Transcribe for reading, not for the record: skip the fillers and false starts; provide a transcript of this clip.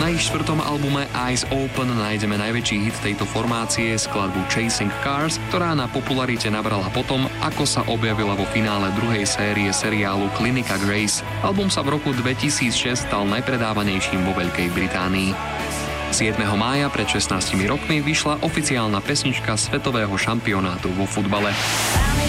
Na ich 4. albume Eyes Open nájdeme najväčší hit tejto formácie, skladbu Chasing Cars, ktorá na popularite nabrala potom, ako sa objavila vo finále druhej série seriálu Klinika Grace. Album sa v roku 2006 stal najpredávanejším vo Veľkej Británii. 7. mája pred 16 rokmi vyšla oficiálna pesnička svetového šampionátu vo futbale.